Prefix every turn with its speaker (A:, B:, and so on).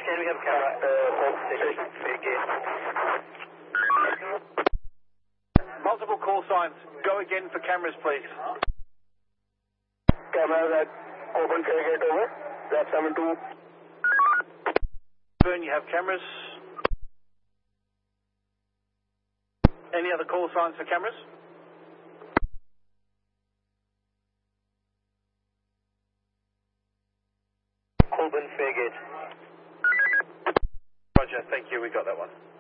A: can we have camera?
B: Multiple call signs. Go again for cameras, please.
A: Cameras at open Farigate over. That's 72.
B: Burn, you have cameras. Any other call signs for cameras?
A: Open Farigate.
B: Roger, thank you, we got that one.